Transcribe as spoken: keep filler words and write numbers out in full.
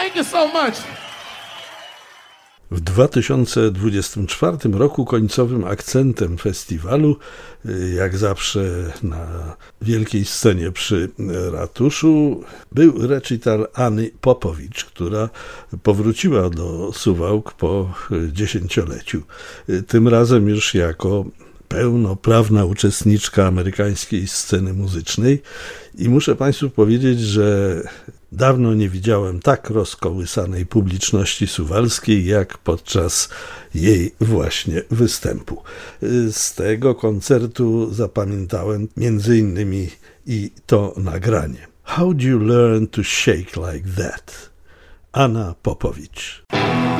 Thank you so much. W dwa tysiące dwudziestym czwartym roku końcowym akcentem festiwalu, jak zawsze na wielkiej scenie przy ratuszu, był recital Anny Popowicz, która powróciła do Suwałk po dziesięcioleciu. Tym razem już jako pełnoprawna uczestniczka amerykańskiej sceny muzycznej i muszę Państwu powiedzieć, że dawno nie widziałem tak rozkołysanej publiczności suwalskiej jak podczas jej właśnie występu. Z tego koncertu zapamiętałem między innymi i to nagranie. How do you learn to shake like that? Anna Popowicz.